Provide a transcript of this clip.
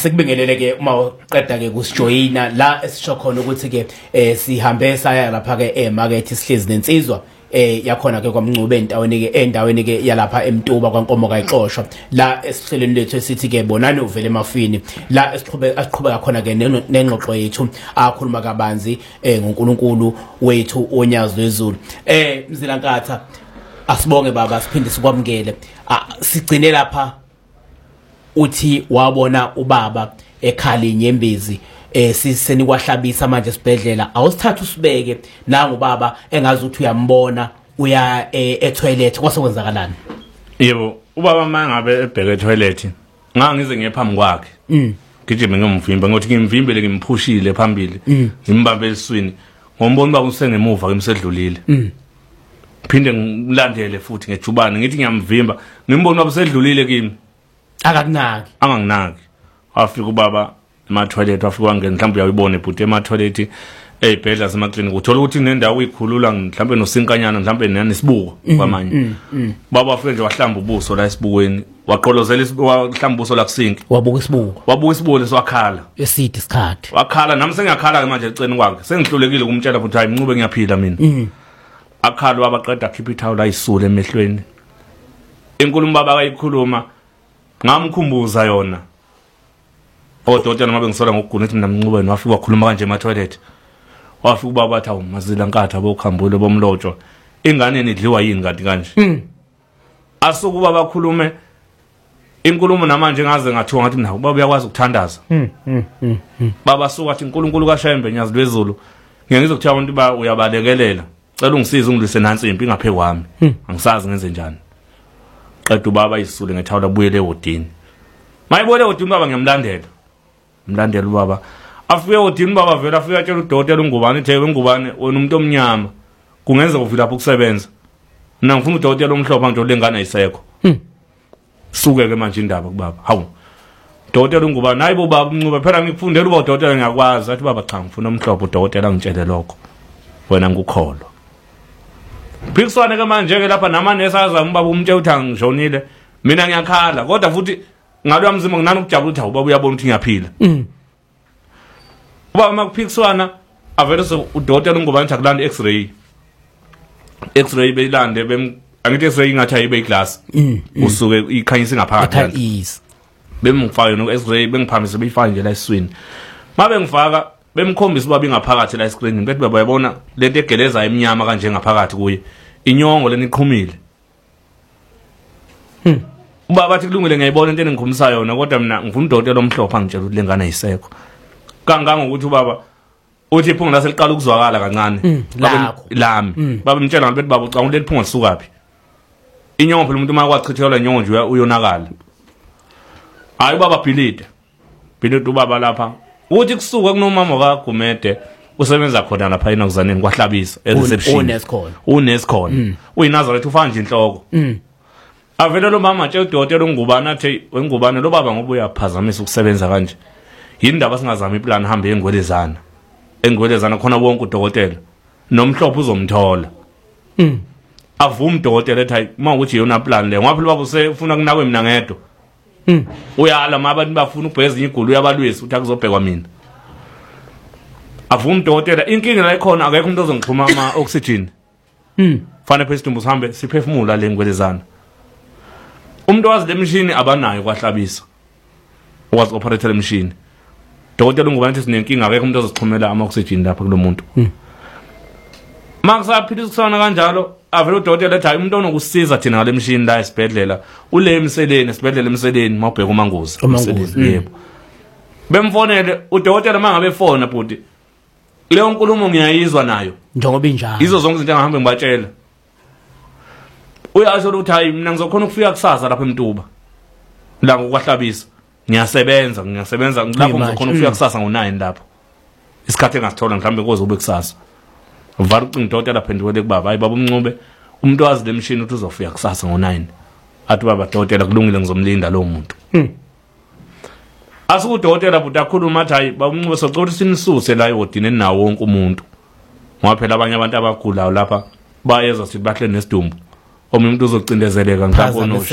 asikubingelele ke uma uqeda ke kusijoyina la esisho khona ukuthi ke sihambe saya lapha ke emarket sihlezi nensizwa yakhona ke kwamncube endaweni ke yalapha eMtuba kwaNkomo kayiXoshwa la esihleleni lethu esithi ke bonani uvele emafini la asiqhubeka khona ke nengxoxo yethu akhuluma kabanzi ngoNkulunkulu wethu onyazi lwezulu. Mzilankatha asibonge baba siphinde sikwamukele sigcine lapha uthi wabona ubaba ekhala inyembezi siseni kwahlabisa manje esibhedlela awusithatha usibeke nangu ubaba engazi ukuthi uyambona uya etoilet kwasokwenzakalani. Yebo ubaba mangabe ebheke etoilet ngangize ngephambi kwakhe ngijime ngimvimba ngothi ngimvimbele ngimphushile phambili ngimbambe eswini ngombona ubaba usengemuva kemsedlulile phinde ngilandele futhi ngejubane ngithi ngiyamvimba ngimbona ubaba usedlulile kimi akakunaki anganginaki afika ubaba ema toilet wafika ngene mhlawumbe uyayibona ebhuti ema toilet ezibhedlela semaklinika uthola ukuthi nendawo uyikhulula mhlawumbe nosinkanyana mhlawumbe nesibhuko kwamanye baba afike nje wahlamba ubuso la esibukweni waqolozela wahlamba ubuso la kusinki wabuka isibuko leswakhala eside isikhathi wakhala nami sengiyakhala manje eceni kwakhe sengihlulekile kumtshela futhi hayi ngincube ngiyaphila mina akhala wabaqeda khipha ithawula ayisule emehlweni inkulumo baba akayikhuluma ngamkhumbuza yona odokotela noma bengisola ngokuguna ukuthi mina mncubeni wafika wakhuluma kanje ema toilet wafika ubaba bathi Mazilankatha bokhambule bomlotsho ingane nidliwa yini kanti kanje asukuba bakhulume inkulumo namanje ngaze ngathiwa ngathi nawo baba uyakwazi ukuthandaza baba suka athi uNkulunkulu kaShembe nyazi lwezulu ngiyangizokuthiya abantu ba uyabalekelela cela ungisize ungidlise nansi impi ngaphe kwami angisazi ngenze njani qeda ubaba isule ngethawula buyele ehodini mayibole ehodini baba ngiyamlandela ubaba afike ehodini baba vela afika atshela udokotela uNgubane ethewe uNgubane wena umuntu omnyama kungenza uvila lapho ukusebenza mina ngifuna udokotela omhlophe nje olengana isekho suke ke manje indaba kubaba hawu udokotela uNgubane hayi bo baba uNcube phela ngikufundela uba udokotela ngiyakwazi athi baba cha ngifuna omhlophe udokotela ngitshele lokho wena ngikukholwa Phikiswane ke manje ke lapha namanesi azama ubaba umtshela uthi angishonile mina ngiyakhala kodwa futhi ngalo yamzima nginani ukujabula uthi ubaba uyabona ukuthi ngiyaphila ubaba makuphikiswana avele udokotela uNgubane akulanda x-ray beyilande angithi x-ray ingathi ayibe iglass usuke ikhanyisa ngaphakathi bemngifaka no x-ray bengiphamise beyifaka nje la eswini mabe ngifaka bemkhombisa ubaba ingaphakathi la screen bethi baba yabona lento egeleza eminyama kanje ngaphakathi kuye inyongo leni iqhumile ubaba bathi kulungile ngiyayibona into engikhumisa yona kodwa mina ngifuna udokotela omhlophe angitshela ukuthi lengane ayisekho kangangokuthi ubaba uthi iphunga laseliqala ukuzwakala kancane lami baba mtshela ngabethi baba ucanga ukuthi liphunga lisukaphi inyongo phela umuntu makwachithela inyongo nje uyonakala hayi baba bhilide ubaba lapha uthi kusuka kunomama kaGumede usebenza khona lapha eNokuzaneni kwahlabisa ereception uNeskhona uyiNazaretha ufana nje inhloko avele lo mama nje udokotela uNgubane athi weNgubane lo baba ngoba uyaphazamisa ukusebenza kanje yindaba singazama iplan hambe engwelezana khona wonke udokotela nomhlophe uzomthola avuma udokotela ethi mawukuthi yona plan le ngaphela baba usefuna kunakwe mina ngedwa uyala mabantu bafuna ukubheza igulu uyabalwisa uthi akuzobhekwa mina avuma udokotela inkinga la ikhona akekho umuntu ozongixhuma ama oxygen fanele phela sidumbu sihambe siphefumula le ngwelezana umuntu wazi le machine abanayo kwahlabisa wazi operate le machine dokotela uNgubane ethi sinenkinga akekho umuntu ozoxhumela ama oxygen lapha kulo muntu makusaphilisa kusona kanjalo avele udokotela ethi hayi umuntu onokusiza thina ngale machine la esibhedlela ule emseleni esibhedlela emseleni mawubheka uMangozi yebo bemfonele udokotela mangabe efona bhuti leyo nkulumo ngiyayizwa nayo njengoba injalo izo zonke izinto engihambe ngibatshela uyasho ukuthi hayi mina ngizokhona ukufika kusasa lapha eMtuba la ngokwahlabisa ngiyasebenza lapho ngizokhona ukufika kusasa ngo9 lapho isikhathi engasithola mhlambe kozobe kusasa vala ucinga udokotela phenduke kubaba hayi baba uMncube umuntu wazi le machine uthi uzofika kusasa ngo9 athi baba dokotela kulungile ngizomlinda lo muntu asuku udokotela buthi akhuluma athi hayi baba uMncube socela sinisuse la ehodini nawo wonke umuntu ngoba phela abanye abantu abagulayo lapha bayeza sithi bahle nesidumbu omunye umuntu uzocindezeleka ngakho